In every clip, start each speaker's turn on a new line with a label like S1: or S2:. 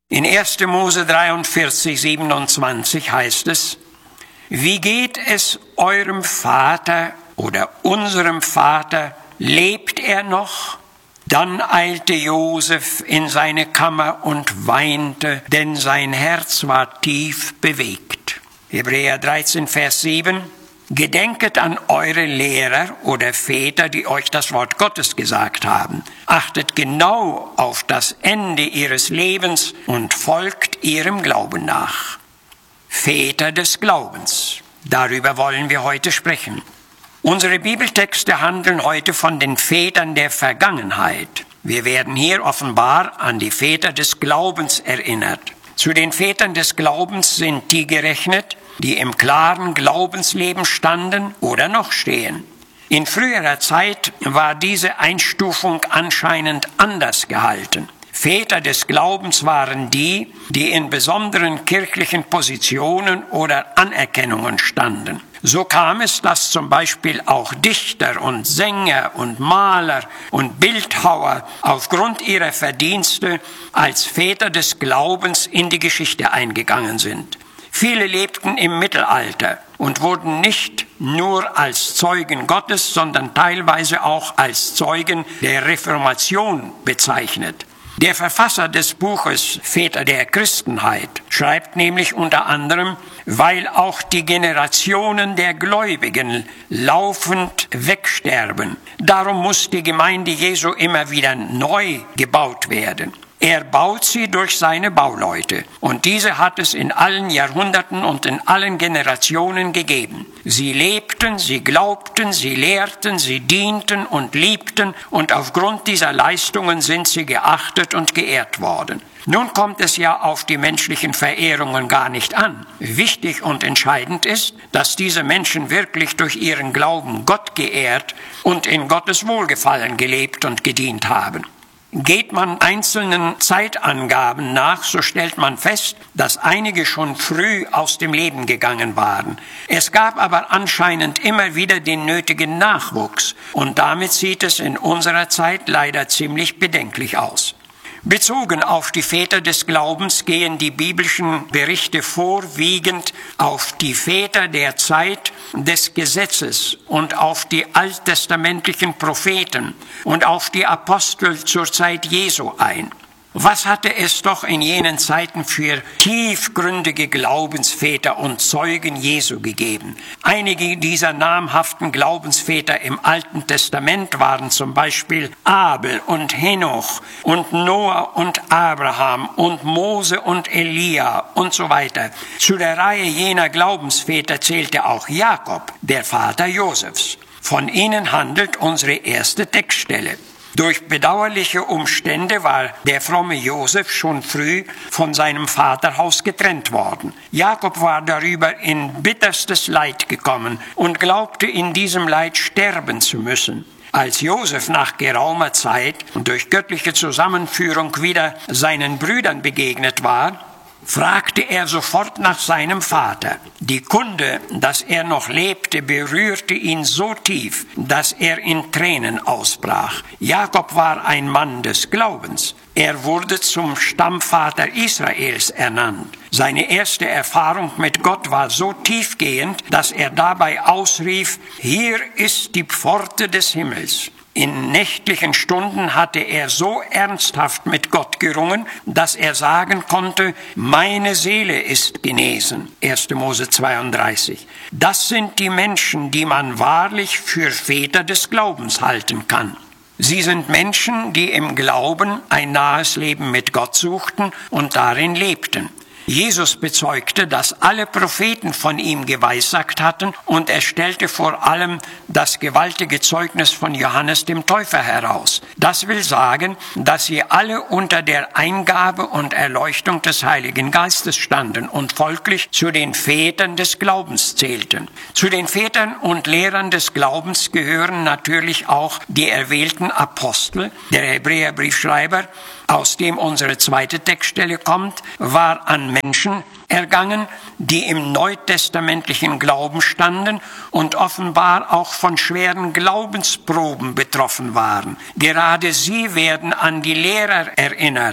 S1: In 1. Mose 43, 27 heißt es: Wie geht es eurem Vater oder unserem Vater? Lebt er noch? Dann eilte Josef in seine Kammer und weinte, denn sein Herz war tief bewegt. Hebräer 13, Vers 7: Gedenket an eure Lehrer oder Väter, die euch das Wort Gottes gesagt haben. Achtet genau auf das Ende ihres Lebens und folgt ihrem Glauben nach. Väter des Glaubens. Darüber wollen wir heute sprechen. Unsere Bibeltexte handeln heute von den Vätern der Vergangenheit. Wir werden hier offenbar an die Väter des Glaubens erinnert. Zu den Vätern des Glaubens sind die gerechnet, die im klaren Glaubensleben standen oder noch stehen. In früherer Zeit war diese Einstufung anscheinend anders gehalten. Väter des Glaubens waren die, die in besonderen kirchlichen Positionen oder Anerkennungen standen. So kam es, dass zum Beispiel auch Dichter und Sänger und Maler und Bildhauer aufgrund ihrer Verdienste als Väter des Glaubens in die Geschichte eingegangen sind. Viele lebten im Mittelalter und wurden nicht nur als Zeugen Gottes, sondern teilweise auch als Zeugen der Reformation bezeichnet. Der Verfasser des Buches Väter der Christenheit schreibt nämlich unter anderem: Weil auch die Generationen der Gläubigen laufend wegsterben. Darum muss die Gemeinde Jesu immer wieder neu gebaut werden. Er baut sie durch seine Bauleute, und diese hat es in allen Jahrhunderten und in allen Generationen gegeben. Sie lebten, sie glaubten, sie lehrten, sie dienten und liebten, und aufgrund dieser Leistungen sind sie geachtet und geehrt worden. Nun kommt es ja auf die menschlichen Verehrungen gar nicht an. Wichtig und entscheidend ist, dass diese Menschen wirklich durch ihren Glauben Gott geehrt und in Gottes Wohlgefallen gelebt und gedient haben. Geht man einzelnen Zeitangaben nach, so stellt man fest, dass einige schon früh aus dem Leben gegangen waren. Es gab aber anscheinend immer wieder den nötigen Nachwuchs, und damit sieht es in unserer Zeit leider ziemlich bedenklich aus. Bezogen auf die Väter des Glaubens gehen die biblischen Berichte vorwiegend auf die Väter der Zeit des Gesetzes und auf die alttestamentlichen Propheten und auf die Apostel zur Zeit Jesu ein. Was hatte es doch in jenen Zeiten für tiefgründige Glaubensväter und Zeugen Jesu gegeben? Einige dieser namhaften Glaubensväter im Alten Testament waren zum Beispiel Abel und Henoch und Noah und Abraham und Mose und Elia und so weiter. Zu der Reihe jener Glaubensväter zählte auch Jakob, der Vater Josefs. Von ihnen handelt unsere erste Textstelle. Durch bedauerliche Umstände war der fromme Josef schon früh von seinem Vaterhaus getrennt worden. Jakob war darüber in bitterstes Leid gekommen und glaubte, in diesem Leid sterben zu müssen. Als Josef nach geraumer Zeit durch göttliche Zusammenführung wieder seinen Brüdern begegnet war, fragte er sofort nach seinem Vater. Die Kunde, dass er noch lebte, berührte ihn so tief, dass er in Tränen ausbrach. Jakob war ein Mann des Glaubens. Er wurde zum Stammvater Israels ernannt. Seine erste Erfahrung mit Gott war so tiefgehend, dass er dabei ausrief: Hier ist die Pforte des Himmels. In nächtlichen Stunden hatte er so ernsthaft mit Gott gerungen, dass er sagen konnte: Meine Seele ist genesen. 1. Mose 32. Das sind die Menschen, die man wahrlich für Väter des Glaubens halten kann. Sie sind Menschen, die im Glauben ein nahes Leben mit Gott suchten und darin lebten. Jesus bezeugte, dass alle Propheten von ihm geweissagt hatten, und er stellte vor allem das gewaltige Zeugnis von Johannes dem Täufer heraus. Das will sagen, dass sie alle unter der Eingabe und Erleuchtung des Heiligen Geistes standen und folglich zu den Vätern des Glaubens zählten. Zu den Vätern und Lehrern des Glaubens gehören natürlich auch die erwählten Apostel. Der Hebräerbriefschreiber, aus dem unsere zweite Textstelle kommt, war an Menschen ergangen, die im neutestamentlichen Glauben standen und offenbar auch von schweren Glaubensproben betroffen waren. Gerade sie werden an die Lehrer erinnert,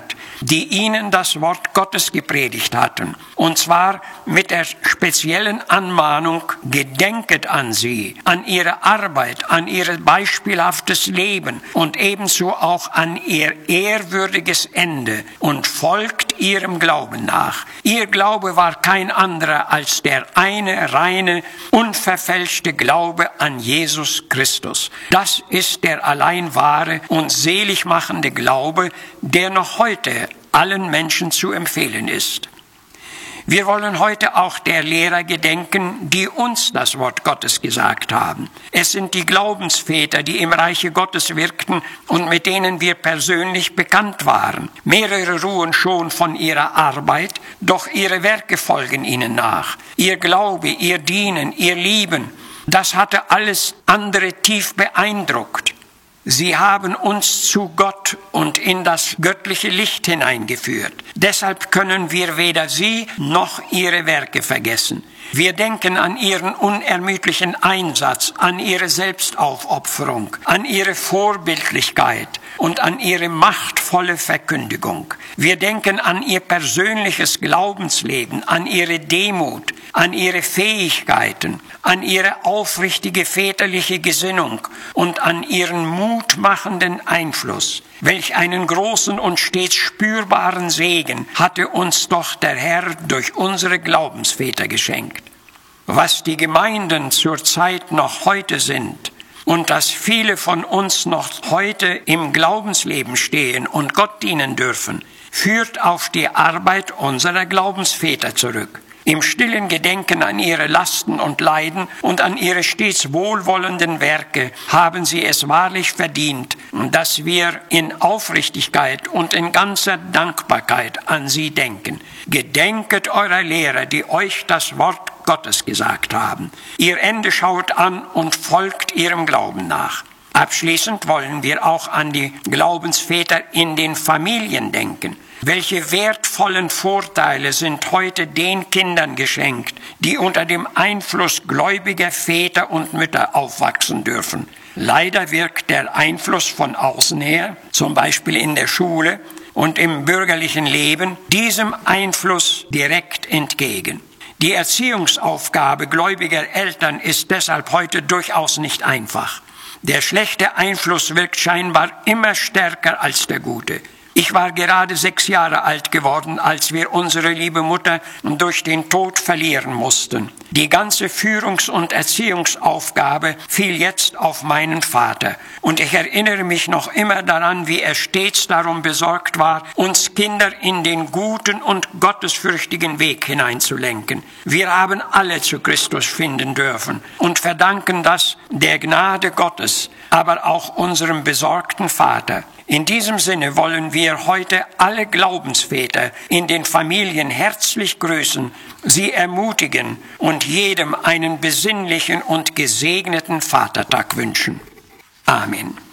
S1: die ihnen das Wort Gottes gepredigt hatten. Und zwar mit der speziellen Anmahnung, gedenket an sie, an ihre Arbeit, an ihr beispielhaftes Leben und ebenso auch an ihr ehrwürdiges Ende und folgt ihrem Glauben nach. Ihr Glaube war kein anderer als der eine reine, unverfälschte Glaube an Jesus Christus. Das ist der allein wahre und selig machende Glaube, der noch heute allen Menschen zu empfehlen ist. Wir wollen heute auch der Lehrer gedenken, die uns das Wort Gottes gesagt haben. Es sind die Glaubensväter, die im Reiche Gottes wirkten und mit denen wir persönlich bekannt waren. Mehrere ruhen schon von ihrer Arbeit, doch ihre Werke folgen ihnen nach. Ihr Glaube, ihr Dienen, ihr Lieben, das hatte alles andere tief beeindruckt. Sie haben uns zu Gott und in das göttliche Licht hineingeführt. Deshalb können wir weder sie noch ihre Werke vergessen. Wir denken an ihren unermüdlichen Einsatz, an ihre Selbstaufopferung, an ihre Vorbildlichkeit und an ihre machtvolle Verkündigung. Wir denken an ihr persönliches Glaubensleben, an ihre Demut, an ihre Fähigkeiten, an ihre aufrichtige väterliche Gesinnung und an ihren mutmachenden Einfluss. Welch einen großen und stets spürbaren Segen hatte uns doch der Herr durch unsere Glaubensväter geschenkt. Was die Gemeinden zurzeit noch heute sind und dass viele von uns noch heute im Glaubensleben stehen und Gott dienen dürfen, führt auf die Arbeit unserer Glaubensväter zurück. Im stillen Gedenken an ihre Lasten und Leiden und an ihre stets wohlwollenden Werke haben sie es wahrlich verdient, dass wir in Aufrichtigkeit und in ganzer Dankbarkeit an sie denken. Gedenket eurer Lehrer, die euch das Wort Gottes gesagt haben. Ihr Ende schaut an und folgt ihrem Glauben nach. Abschließend wollen wir auch an die Glaubensväter in den Familien denken. Welche wertvollen Vorteile sind heute den Kindern geschenkt, die unter dem Einfluss gläubiger Väter und Mütter aufwachsen dürfen. Leider wirkt der Einfluss von außen her, zum Beispiel in der Schule und im bürgerlichen Leben, diesem Einfluss direkt entgegen. Die Erziehungsaufgabe gläubiger Eltern ist deshalb heute durchaus nicht einfach. Der schlechte Einfluss wirkt scheinbar immer stärker als der gute. Ich war gerade 6 Jahre alt geworden, als wir unsere liebe Mutter durch den Tod verlieren mussten. Die ganze Führungs- und Erziehungsaufgabe fiel jetzt auf meinen Vater. Und ich erinnere mich noch immer daran, wie er stets darum besorgt war, uns Kinder in den guten und gottesfürchtigen Weg hineinzulenken. Wir haben alle zu Christus finden dürfen und verdanken das der Gnade Gottes, aber auch unserem besorgten Vater. In diesem Sinne wollen wir heute alle Glaubensväter in den Familien herzlich grüßen, sie ermutigen und jedem einen besinnlichen und gesegneten Vatertag wünschen. Amen.